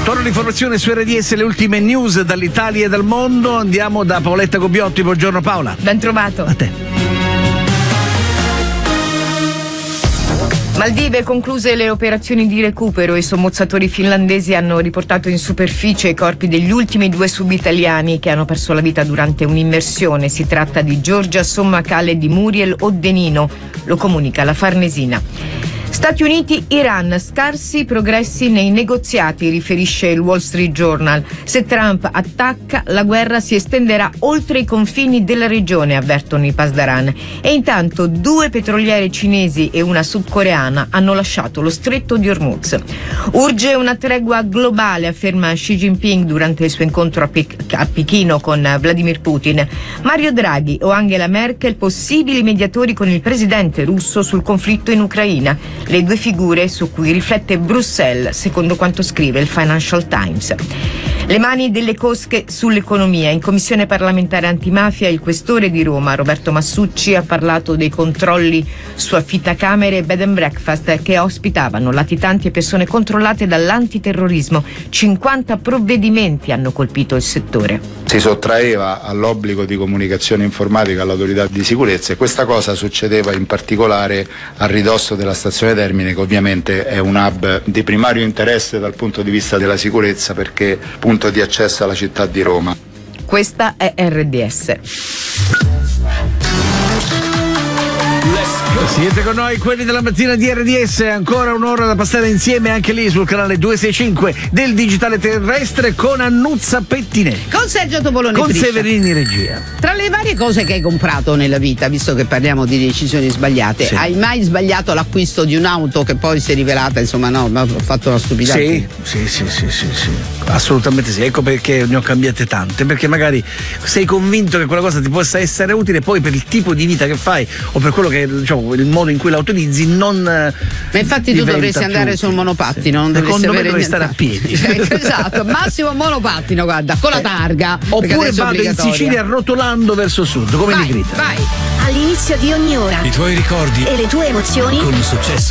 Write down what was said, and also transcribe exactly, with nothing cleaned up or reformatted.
Torno l'informazione su R D S, le ultime news dall'Italia e dal mondo. Andiamo da Paoletta Gobbiotti. Buongiorno Paola. Ben trovato. A te. Maldive concluse le operazioni di recupero. I sommozzatori finlandesi hanno riportato in superficie i corpi degli ultimi due subitaliani che hanno perso la vita durante un'immersione. Si tratta di Giorgia Sommakale e di Muriel Oddenino, lo comunica la Farnesina. Stati Uniti-Iran, scarsi progressi nei negoziati, riferisce il Wall Street Journal. Se Trump attacca, la guerra si estenderà oltre i confini della regione, avvertono i Pasdaran. E intanto due petroliere cinesi e una sudcoreana hanno lasciato lo stretto di Hormuz. Urge una tregua globale, afferma Xi Jinping durante il suo incontro a, Pe- a Pechino con Vladimir Putin. Mario Draghi o Angela Merkel, possibili mediatori con il presidente russo sul conflitto in Ucraina. Le due figure su cui riflette Bruxelles, secondo quanto scrive il Financial Times. Le mani delle cosche sull'economia. In commissione parlamentare antimafia il questore di Roma, Roberto Massucci, ha parlato dei controlli su affittacamere e bed and breakfast che ospitavano latitanti e persone controllate dall'antiterrorismo. cinquanta provvedimenti hanno colpito il settore. Si sottraeva all'obbligo di comunicazione informatica all'autorità di sicurezza e questa cosa succedeva in particolare a ridosso della stazione Termine, che ovviamente è un hub di primario interesse dal punto di vista della sicurezza perché punto di accesso alla città di Roma. Questa è R D S. Siete con noi, quelli della mattina di R D S, ancora un'ora da passare insieme anche lì sul canale duecentosessantacinque del digitale terrestre con Annuzza Pettinè, con Sergio Topoloni, con Priscia. Severini regia. Tra le varie cose che hai comprato nella vita, visto che parliamo di decisioni sbagliate, Sì. hai mai sbagliato l'acquisto di un'auto che poi si è rivelata, insomma, no, ma ho fatto una stupidata? Sì, sì, sì, sì, sì, sì, assolutamente sì. Ecco perché ne ho cambiate tante, perché magari sei convinto che quella cosa ti possa essere utile, poi per il tipo di vita che fai o per quello che, diciamo, il modo in cui la utilizzi non. Ma infatti tu dovresti andare sul monopattino, sì. Non dovresti Secondo avere me dovrei stare a piedi. Esatto, massimo monopattino, guarda, con la targa. Oppure vado in Sicilia rotolando verso sud, come vai, Nigrita. Vai. All'inizio di ogni ora i tuoi ricordi e le tue emozioni con un successo